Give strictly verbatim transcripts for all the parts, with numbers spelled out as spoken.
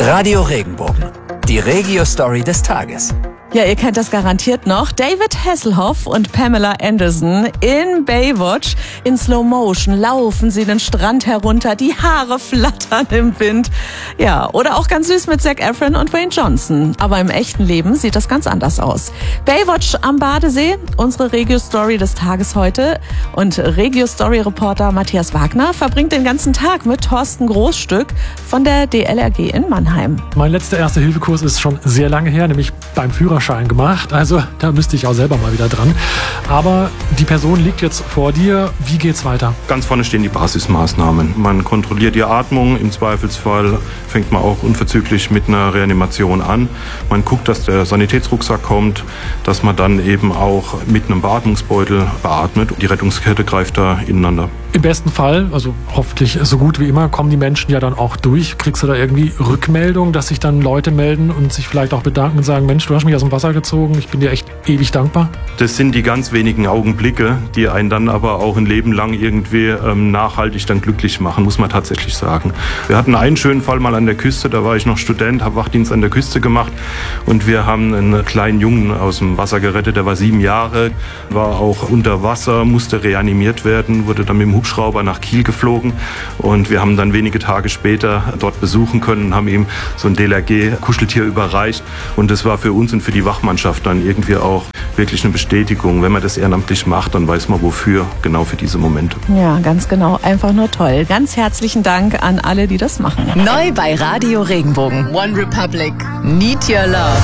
Radio Regenbogen, die Regio-Story des Tages. Ja, ihr kennt das garantiert noch. David Hasselhoff und Pamela Anderson in Baywatch. In Slow Motion laufen sie den Strand herunter, die Haare flattern im Wind. Ja, oder auch ganz süß mit Zac Efron und Wayne Johnson. Aber im echten Leben sieht das ganz anders aus. Baywatch am Badesee, unsere Regio-Story des Tages heute. Und Regio-Story-Reporter Matthias Wagner verbringt den ganzen Tag mit Thorsten Großstück von der D L R G in Mannheim. Mein letzter Erste-Hilfe-Kurs ist schon sehr lange her, nämlich beim Führerschein gemacht. Also da müsste ich auch selber mal wieder dran. Aber die Person liegt jetzt vor dir. Wie geht's weiter? Ganz vorne stehen die Basismaßnahmen. Man kontrolliert die Atmung. Im Zweifelsfall fängt man auch unverzüglich mit einer Reanimation an. Man guckt, dass der Sanitätsrucksack kommt, dass man dann eben auch mit einem Beatmungsbeutel beatmet. Die Rettungskette greift da ineinander. Im besten Fall, also hoffentlich so gut wie immer, kommen die Menschen ja dann auch durch. Kriegst du da irgendwie Rückmeldung, dass sich dann Leute melden und sich vielleicht auch bedanken und sagen, Mensch, du hast mich aus dem Wasser gezogen, ich bin dir echt ewig dankbar? Das sind die ganz wenigen Augenblicke, die einen dann aber auch ein Leben lang irgendwie ähm, nachhaltig dann glücklich machen, muss man tatsächlich sagen. Wir hatten einen schönen Fall mal an der Küste, da war ich noch Student, habe Wachdienst an der Küste gemacht und wir haben einen kleinen Jungen aus dem Wasser gerettet, der war sieben Jahre, war auch unter Wasser, musste reanimiert werden, wurde dann mit dem Hubschrauber nach Kiel geflogen und wir haben dann wenige Tage später dort besuchen können, haben ihm so ein D L R G-Kuscheltier überreicht und das war für uns und für die Wachmannschaft dann irgendwie auch wirklich eine Bestätigung. Wenn man das ehrenamtlich macht, dann weiß man wofür, genau für diese Momente. Ja, ganz genau, einfach nur toll. Ganz herzlichen Dank an alle, die das machen. Neu bei Radio Regenbogen. One Republic. Need your love.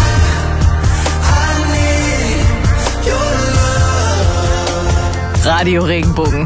Radio Regenbogen.